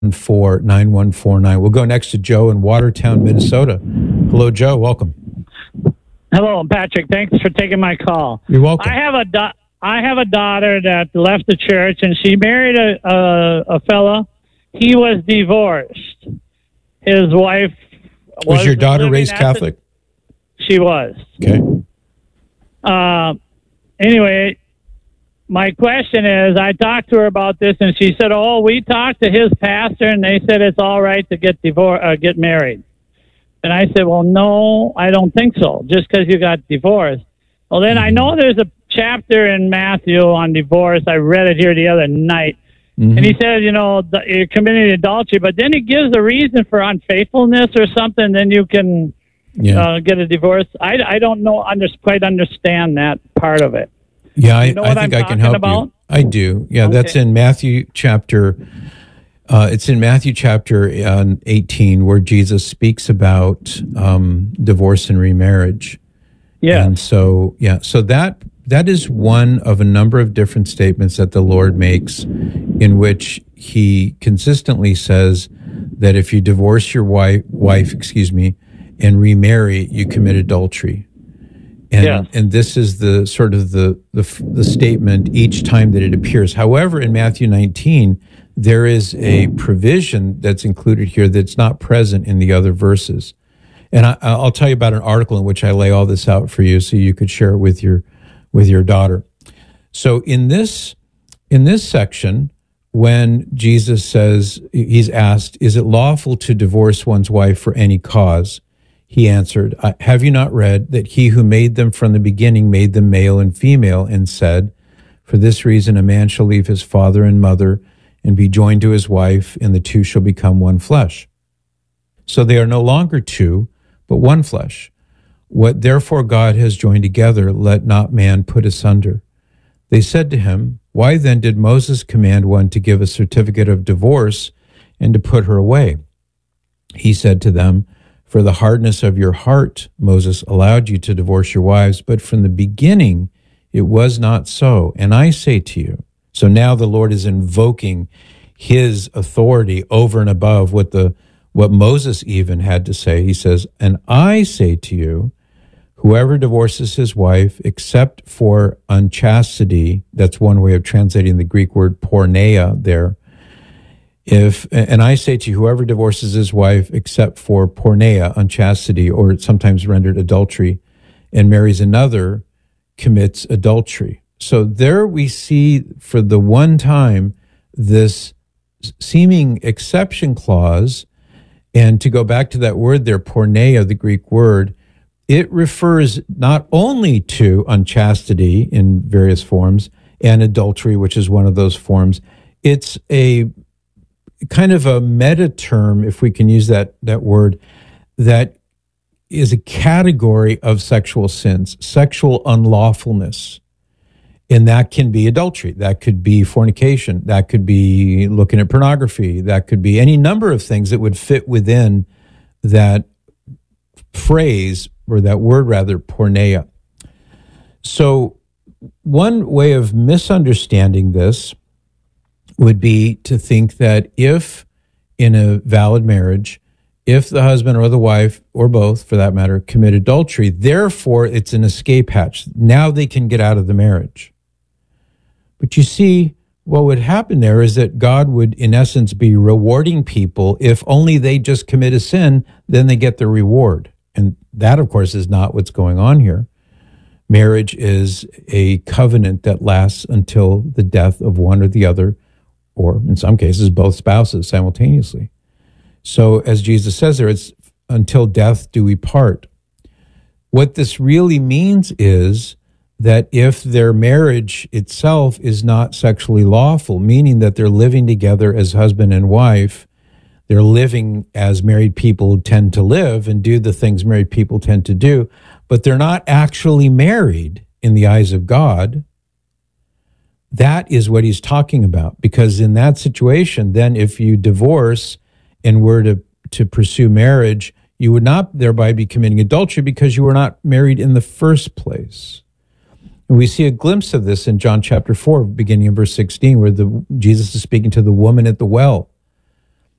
9149. We'll go next to Joe in Watertown, Minnesota. Hello, Joe. Welcome. Hello, Patrick. Thanks for taking my call. You're welcome. I have a daughter that left the church, and she married a fella. He was divorced. His wife was your daughter raised Catholic? She was. Okay. Anyway, my question is, I talked to her about this, and she said, "Oh, we talked to his pastor, and they said it's all right to get get married." And I said, "Well, no, I don't think so. Just because you got divorced." Well, then I know there's a chapter in Matthew on divorce. I read it here the other night, and he said, you're committing adultery, but then he gives a reason for unfaithfulness or something. Then you can get a divorce. I don't know quite understand that part of it. Yeah, I think I can help you. I do. Yeah, okay. That's in Matthew chapter. It's in Matthew chapter 18 where Jesus speaks about divorce and remarriage. Yeah, and so that is one of a number of different statements that the Lord makes, in which He consistently says that if you divorce your wife, and remarry, you commit adultery. And this is the sort of the statement each time that it appears. However, in Matthew 19, there is a provision that's included here that's not present in the other verses. And I'll tell you about an article in which I lay all this out for you, so you could share it with your daughter. So in this section, when Jesus says, he's asked, "Is it lawful to divorce one's wife for any cause?" He answered, "Have you not read that he who made them from the beginning made them male and female, and said, for this reason a man shall leave his father and mother and be joined to his wife, and the two shall become one flesh. So they are no longer two, but one flesh. What therefore God has joined together, let not man put asunder." They said to him, "Why then did Moses command one to give a certificate of divorce and to put her away?" He said to them, "For the hardness of your heart, Moses allowed you to divorce your wives, but from the beginning it was not so. And I say to you," so now the Lord is invoking his authority over and above what Moses even had to say. He says, "And I say to you, whoever divorces his wife except for unchastity," that's one way of translating the Greek word porneia there, and I say to you, whoever divorces his wife except for porneia, unchastity, or sometimes rendered adultery, and marries another, commits adultery. So there we see for the one time this seeming exception clause. And to go back to that word there, porneia, the Greek word, it refers not only to unchastity in various forms and adultery, which is one of those forms. It's a kind of a meta term, if we can use that word, that is a category of sexual sins, sexual unlawfulness. And that can be adultery. That could be fornication. That could be looking at pornography. That could be any number of things that would fit within that phrase, or that word rather, porneia. So one way of misunderstanding this would be to think that if in a valid marriage, if the husband or the wife, or both for that matter, commit adultery, therefore it's an escape hatch. Now they can get out of the marriage. But you see, what would happen there is that God would, in essence, be rewarding people. If only they just commit a sin, then they get the reward. And that, of course, is not what's going on here. Marriage is a covenant that lasts until the death of one or the other, or in some cases, both spouses simultaneously. So as Jesus says there, it's until death do we part. What this really means is that if their marriage itself is not sexually lawful, meaning that they're living together as husband and wife, they're living as married people tend to live and do the things married people tend to do, but they're not actually married in the eyes of God, that is what he's talking about. Because in that situation, then if you divorce and were to pursue marriage, you would not thereby be committing adultery because you were not married in the first place. And we see a glimpse of this in John chapter 4, beginning in verse 16, where Jesus is speaking to the woman at the well.